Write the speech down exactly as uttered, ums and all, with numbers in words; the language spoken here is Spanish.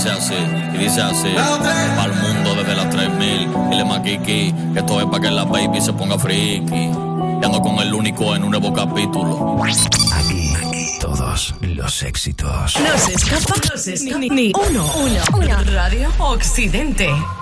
Dice así, y dice así, para el mundo desde las tres mil, dile maquiqui, que esto es para que la baby se ponga friki. Y ando con el único en un nuevo capítulo. Aquí, aquí, todos los éxitos. No se escapa, no se escapa ni, ni uno, uno, uno. Radio Occidente.